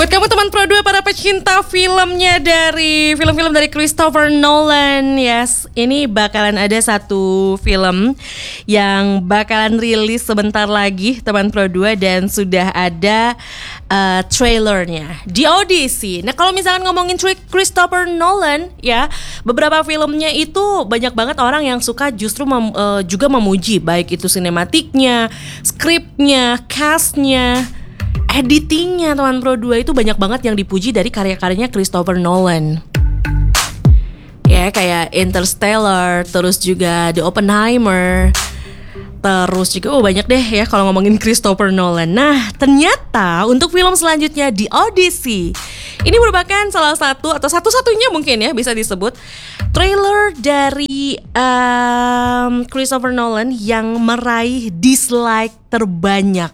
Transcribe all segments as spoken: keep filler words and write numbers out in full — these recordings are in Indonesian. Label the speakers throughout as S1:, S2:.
S1: Buat kamu teman Pro dua, para pecinta filmnya dari film-film dari Christopher Nolan, yes, ini bakalan ada satu film yang bakalan rilis sebentar lagi teman Pro dua, dan sudah ada uh, trailernya, The Odyssey. Nah, kalau misalkan ngomongin Christopher Nolan ya, beberapa filmnya itu banyak banget orang yang suka justru mem, uh, juga memuji, baik itu sinematiknya, skripnya, castnya, editingnya. Teman Pro dua itu banyak banget yang dipuji dari karya-karyanya Christopher Nolan. Ya, kayak Interstellar, terus juga The Oppenheimer, terus juga oh banyak deh ya kalau ngomongin Christopher Nolan. Nah, ternyata untuk film selanjutnya, The Odyssey, ini merupakan salah satu atau satu-satunya mungkin ya bisa disebut trailer dari um, Christopher Nolan yang meraih dislike terbanyak.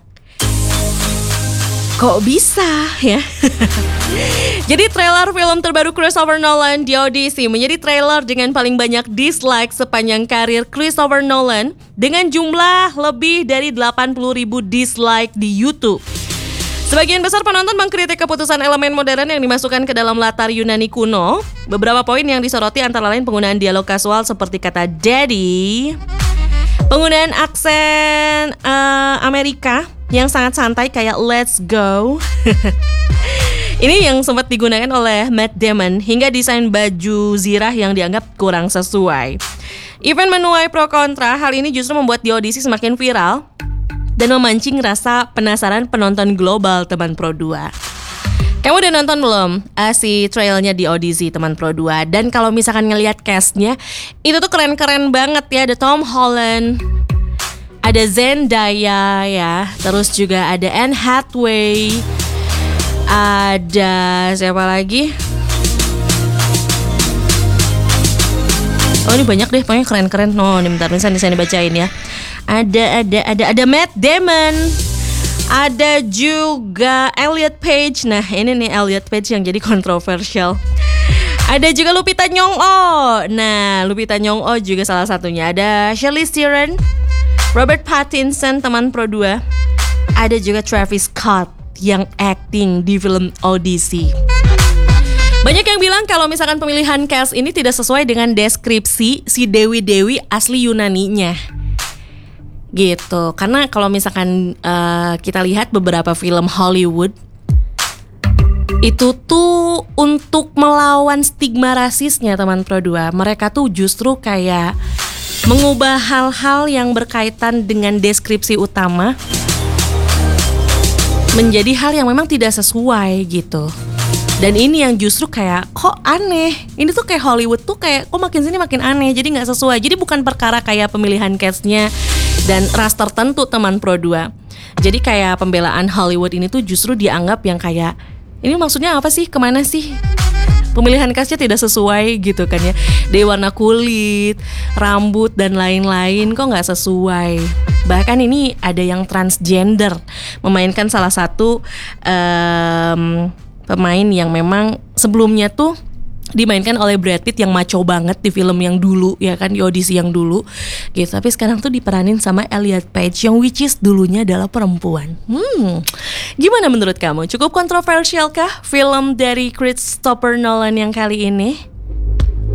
S1: Kok bisa ya? Jadi trailer film terbaru Christopher Nolan, The Odyssey, menjadi trailer dengan paling banyak dislike sepanjang karir Christopher Nolan, dengan jumlah lebih dari delapan puluh ribu dislike di YouTube. Sebagian besar penonton mengkritik keputusan elemen modern yang dimasukkan ke dalam latar Yunani kuno. Beberapa poin yang disoroti antara lain penggunaan dialog kasual seperti kata daddy, penggunaan aksen uh, Amerika yang sangat santai kayak let's go. Ini yang sempat digunakan oleh Matt Damon, hingga desain baju zirah yang dianggap kurang sesuai. Even menuai pro kontra, hal ini justru membuat The Odyssey semakin viral dan memancing rasa penasaran penonton global teman Pro dua. Kamu udah nonton belum uh, si trailnya The Odyssey teman Pro dua? Dan kalau misalkan ngelihat castnya, itu tuh keren-keren banget ya. Ada Tom Holland, ada Zendaya ya, terus juga ada Anne Hathaway, ada siapa lagi? Oh, ini banyak deh, pokoknya keren-keren. No, ini bentar, bisa saya dibacain ya. Ada ada ada ada Matt Damon, ada juga Elliot Page. Nah, ini nih Elliot Page yang jadi kontroversial. Ada juga Lupita Nyong'o. Nah, Lupita Nyong'o juga salah satunya. Ada Charlize Theron, Robert Pattinson teman Pro dua. Ada juga Travis Scott yang acting di film Odyssey. Banyak yang bilang kalau misalkan pemilihan cast ini tidak sesuai dengan deskripsi si Dewi-Dewi asli Yunaninya gitu. Karena kalau misalkan uh, kita lihat beberapa film Hollywood, itu tuh untuk melawan stigma rasisnya teman Pro dua, mereka tuh justru kayak mengubah hal-hal yang berkaitan dengan deskripsi utama menjadi hal yang memang tidak sesuai gitu. Dan ini yang justru kayak kok aneh. Ini tuh kayak Hollywood tuh kayak kok makin sini makin aneh, jadi gak sesuai. Jadi bukan perkara kayak pemilihan castnya dan ras tertentu teman Pro dua. Jadi kayak pembelaan Hollywood ini tuh justru dianggap yang kayak, ini maksudnya apa sih, kemana sih? Pemilihan castnya tidak sesuai gitu kan ya. Dari warna kulit, rambut dan lain-lain kok gak sesuai. Bahkan ini ada yang transgender memainkan salah satu um, pemain yang memang sebelumnya tuh dimainkan oleh Brad Pitt yang macho banget di film yang dulu ya kan, di Odyssey yang dulu gitu. Tapi sekarang tuh diperanin sama Elliot Page yang which is dulunya adalah perempuan. Hmm, gimana menurut kamu? Cukup kontroversial kah film dari Christopher Nolan yang kali ini?